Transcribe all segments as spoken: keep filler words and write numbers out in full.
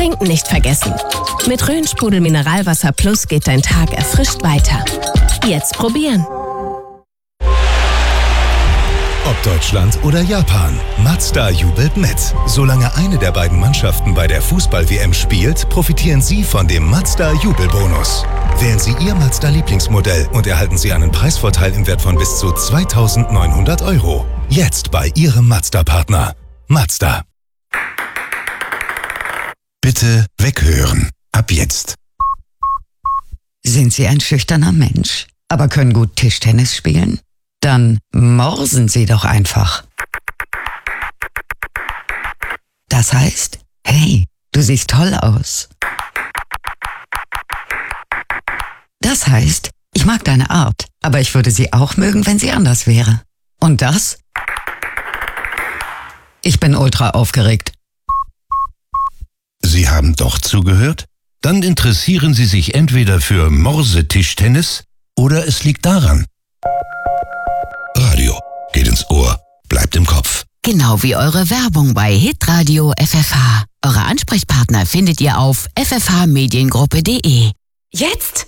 Trinken nicht vergessen. Mit Rhön-Sprudel Mineralwasser Plus geht dein Tag erfrischt weiter. Jetzt probieren. Ob Deutschland oder Japan, Mazda jubelt mit. Solange eine der beiden Mannschaften bei der Fußball-W M spielt, profitieren Sie von dem Mazda-Jubelbonus. Wählen Sie Ihr Mazda-Lieblingsmodell und erhalten Sie einen Preisvorteil im Wert von bis zu zweitausendneunhundert Euro. Jetzt bei Ihrem Mazda-Partner. Mazda. Bitte weghören. Ab jetzt. Sind Sie ein schüchterner Mensch, aber können gut Tischtennis spielen? Dann morsen Sie doch einfach. Das heißt, hey, du siehst toll aus. Das heißt, ich mag deine Art, aber ich würde sie auch mögen, wenn sie anders wäre. Und das? Ich bin ultra aufgeregt. Sie haben doch zugehört? Dann interessieren Sie sich entweder für Morse-Tischtennis oder es liegt daran. Radio geht ins Ohr, bleibt im Kopf. Genau wie eure Werbung bei Hitradio F F H. Eure Ansprechpartner findet ihr auf f f h mediengruppe punkt d e. Jetzt?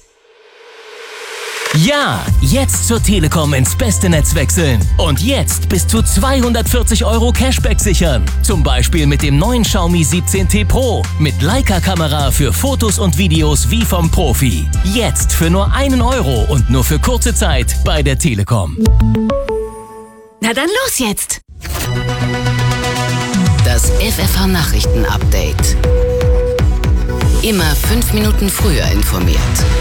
Ja, jetzt zur Telekom ins beste Netz wechseln. Und jetzt bis zu zweihundertvierzig Euro Cashback sichern. Zum Beispiel mit dem neuen Xiaomi siebzehn T Pro. Mit Leica-Kamera für Fotos und Videos wie vom Profi. Jetzt für nur einen Euro und nur für kurze Zeit bei der Telekom. Na dann los jetzt! Das F F H-Nachrichten-Update. Immer fünf Minuten früher informiert.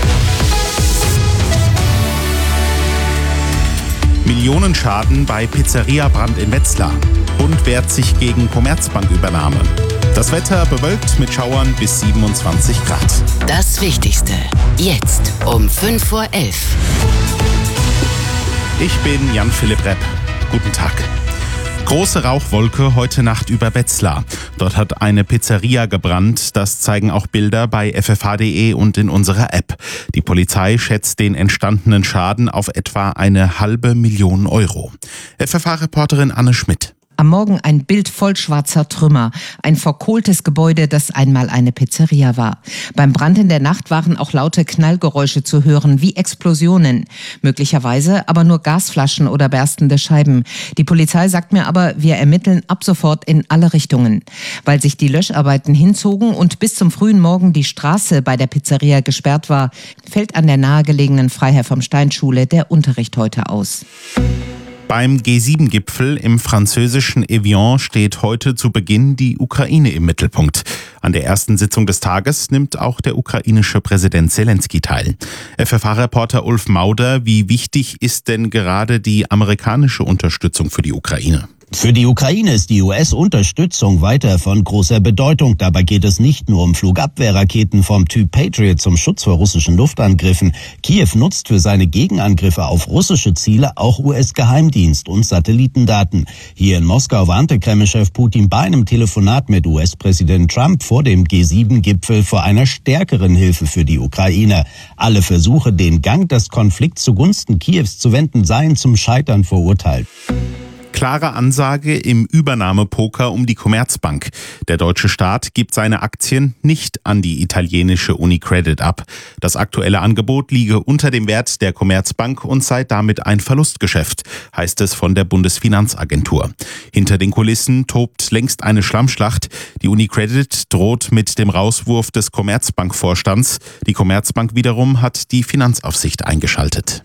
Millionenschaden bei Pizzeria-Brand in Wetzlar. Bund wehrt sich gegen Commerzbank-Übernahme. Das Wetter bewölkt mit Schauern bis siebenundzwanzig Grad. Das Wichtigste. Jetzt um fünf vor elf. Ich bin Jan-Philipp Repp. Guten Tag. Große Rauchwolke heute Nacht über Wetzlar. Dort hat eine Pizzeria gebrannt. Das zeigen auch Bilder bei f f h punkt d e und in unserer App. Die Polizei schätzt den entstandenen Schaden auf etwa eine halbe Million Euro. F F H-Reporterin Anne Schmidt. Am Morgen ein Bild voll schwarzer Trümmer. Ein verkohltes Gebäude, das einmal eine Pizzeria war. Beim Brand in der Nacht waren auch laute Knallgeräusche zu hören, wie Explosionen. Möglicherweise aber nur Gasflaschen oder berstende Scheiben. Die Polizei sagt mir aber, wir ermitteln ab sofort in alle Richtungen. Weil sich die Löscharbeiten hinzogen und bis zum frühen Morgen die Straße bei der Pizzeria gesperrt war, fällt an der nahegelegenen Freiherr-vom-Stein-Schule der Unterricht heute aus. Beim G sieben Gipfel im französischen Evian steht heute zu Beginn die Ukraine im Mittelpunkt. An der ersten Sitzung des Tages nimmt auch der ukrainische Präsident Zelensky teil. F F H-Reporter Ulf Mauder, wie wichtig ist denn gerade die amerikanische Unterstützung für die Ukraine? Für die Ukraine ist die U S-Unterstützung weiter von großer Bedeutung. Dabei geht es nicht nur um Flugabwehrraketen vom Typ Patriot zum Schutz vor russischen Luftangriffen. Kiew nutzt für seine Gegenangriffe auf russische Ziele auch U S-Geheimdienst und Satellitendaten. Hier in Moskau warnte Kreml-Chef Putin bei einem Telefonat mit U S-Präsident Trump vor dem G sieben Gipfel vor einer stärkeren Hilfe für die Ukraine. Alle Versuche, den Gang des Konflikts zugunsten Kiews zu wenden, seien zum Scheitern verurteilt. Klare Ansage im Übernahmepoker um die Commerzbank. Der deutsche Staat gibt seine Aktien nicht an die italienische UniCredit ab. Das aktuelle Angebot liege unter dem Wert der Commerzbank und sei damit ein Verlustgeschäft, heißt es von der Bundesfinanzagentur. Hinter den Kulissen tobt längst eine Schlammschlacht. Die UniCredit droht mit dem Rauswurf des Commerzbank-Vorstands. Die Commerzbank wiederum hat die Finanzaufsicht eingeschaltet.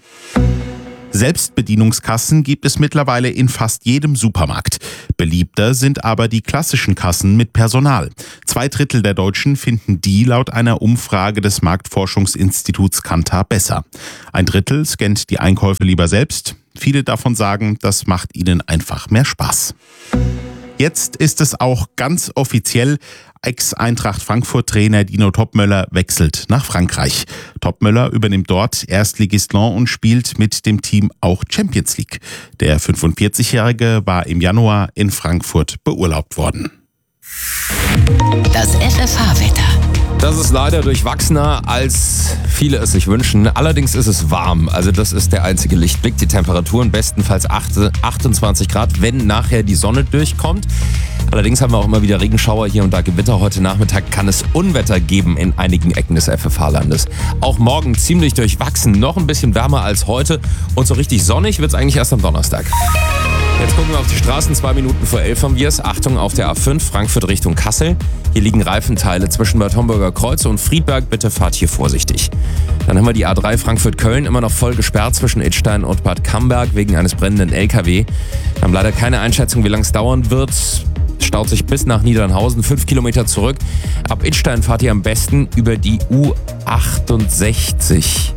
Selbstbedienungskassen gibt es mittlerweile in fast jedem Supermarkt. Beliebter sind aber die klassischen Kassen mit Personal. Zwei Drittel der Deutschen finden die laut einer Umfrage des Marktforschungsinstituts Kantar besser. Ein Drittel scannt die Einkäufe lieber selbst. Viele davon sagen, das macht ihnen einfach mehr Spaß. Jetzt ist es auch ganz offiziell. Ex-Eintracht-Frankfurt-Trainer Dino Topmöller wechselt nach Frankreich. Topmöller übernimmt dort Erstligist Lens und spielt mit dem Team auch Champions League. Der fünfundvierzigjährige war im Januar in Frankfurt beurlaubt worden. Das F F H-Wetter. Das ist leider durchwachsener, als viele es sich wünschen. Allerdings ist es warm. Also das ist der einzige Lichtblick. Die Temperaturen bestenfalls achtundzwanzig Grad, wenn nachher die Sonne durchkommt. Allerdings haben wir auch immer wieder Regenschauer, hier und da Gewitter. Heute Nachmittag kann es Unwetter geben in einigen Ecken des F F H-Landes. Auch morgen ziemlich durchwachsen, noch ein bisschen wärmer als heute. Und so richtig sonnig wird es eigentlich erst am Donnerstag. Jetzt gucken wir auf die Straßen. Zwei Minuten vor elf haben wir es. Achtung auf der A fünf, Frankfurt Richtung Kassel. Hier liegen Reifenteile zwischen Bad Homburger Kreuz und Friedberg. Bitte fahrt hier vorsichtig. Dann haben wir die A drei Frankfurt-Köln immer noch voll gesperrt zwischen Idstein und Bad Camberg wegen eines brennenden L K W. Wir haben leider keine Einschätzung, wie lange es dauern wird. Staut sich bis nach Niedernhausen, fünf Kilometer zurück. Ab Idstein fahrt ihr am besten über die U achtundsechzig.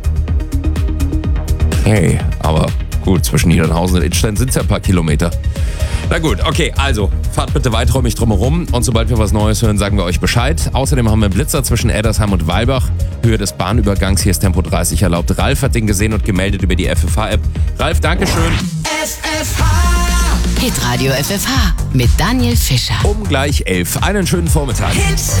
Okay, aber gut, zwischen Niedernhausen und Idstein sind es ja ein paar Kilometer. Na gut, okay, also fahrt bitte weiträumig drumherum und sobald wir was Neues hören, sagen wir euch Bescheid. Außerdem haben wir einen Blitzer zwischen Eddersheim und Weilbach. Höhe des Bahnübergangs, hier ist Tempo dreißig erlaubt. Ralf hat den gesehen und gemeldet über die F F H-App. Ralf, Dankeschön. F F H Hitradio F F H mit Daniel Fischer. Um gleich elf. Einen schönen Vormittag.